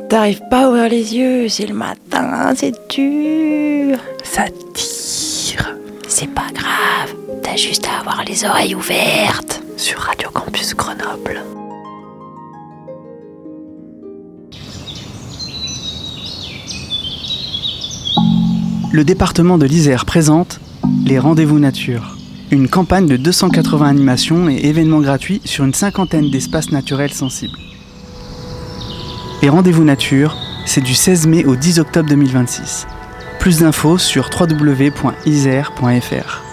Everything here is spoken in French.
T'arrives pas à ouvrir les yeux, c'est le matin, c'est dur. Ça tire. C'est pas grave, t'as juste à avoir les oreilles ouvertes. Sur Radio Campus Grenoble. Le département de l'Isère présente les Rendez-vous Nature, une campagne de 280 animations et événements gratuits sur une 50aine d'espaces naturels sensibles. Les Rendez-vous Nature, c'est du 16 mai au 10 octobre 2026. Plus d'infos sur www.isère.fr.